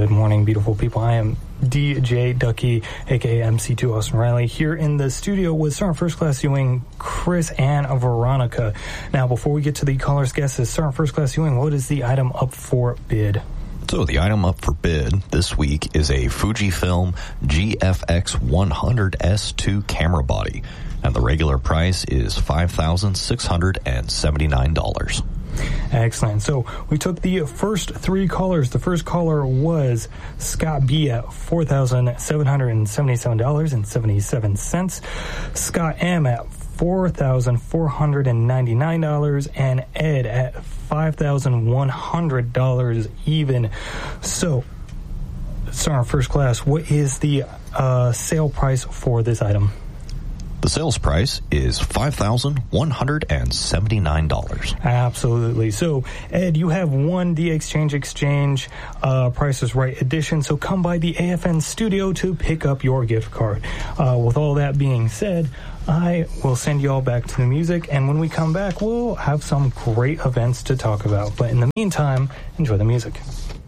Good morning, beautiful people. I am DJ Ducky, aka MC2 Austin Riley, here in the studio with Sergeant First Class Ewing, Chris, and Veronica. Now, before we get to the caller's guesses, Sergeant First Class Ewing, what is the item up for bid? So the item up for bid this week is a Fujifilm GFX 100S2 camera body, and the regular price is $5,679. Excellent. So we took the first three callers. The first caller was Scott B at $4,777.77. Scott M at $4,499, and Ed at $5,100 even. So, Sergeant First Class, what is the sale price for this item? The sales price is $5,179. Absolutely. So, Ed, you have won the Exchange Price is Right edition, so come by the AFN studio to pick up your gift card. With all that being said, I will send you all back to the music, and when we come back, we'll have some great events to talk about. But in the meantime, enjoy the music.